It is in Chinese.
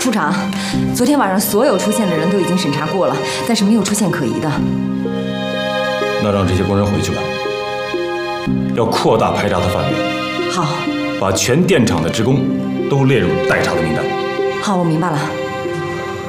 处长，昨天晚上所有出现的人都已经审查过了，但是没有出现可疑的。 那让这些工人回去吧，要扩大排查的范围。 好， 把全电厂的职工都列入待查的名单。 好，我明白了。